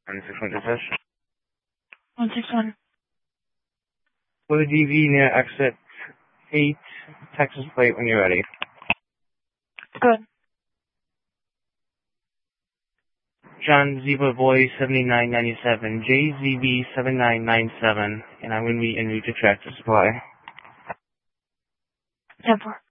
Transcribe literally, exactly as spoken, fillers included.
one six one dispatch. one six one. Go to D V near exit eight, Texas plate when you're ready. Good. John Zebra Boy seventy-nine ninety-seven, J Z B seven nine nine seven, and I'm going to be en route to Tractor Supply. ten four.